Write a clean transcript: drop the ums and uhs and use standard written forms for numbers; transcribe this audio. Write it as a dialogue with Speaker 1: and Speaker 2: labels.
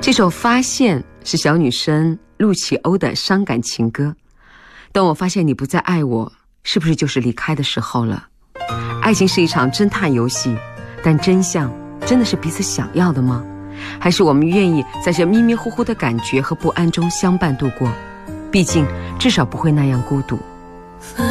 Speaker 1: 这首《发现》是小女生陆启欧的伤感情歌。当我发现你不再爱我，是不是就是离开的时候了？爱情是一场侦探游戏，但真相真的是彼此想要的吗？还是我们愿意在这迷迷糊糊的感觉和不安中相伴度过？毕竟至少不会那样孤独。